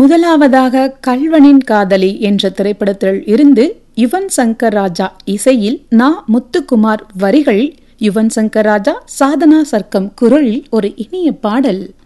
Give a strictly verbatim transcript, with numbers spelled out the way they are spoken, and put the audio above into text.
முதலாவதாக கல்வனின் காதலி என்ற திரைப்படத்தில் இருந்து யுவன் சங்கர் ராஜா இசையில் நா முத்துக்குமார் வரிகள், யுவன் சங்கர் ராஜா, சாதனா சர்க்கம் குரலில் ஒரு இனிய பாடல்.